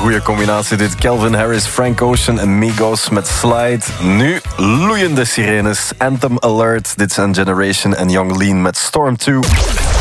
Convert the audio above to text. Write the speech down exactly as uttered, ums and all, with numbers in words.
goede combinatie dit. Calvin Harris, Frank Ocean en Migos met Slide. Nu loeiende sirenes. Anthem Alert. Dit zijn Generation en Young Lean met Storm twee.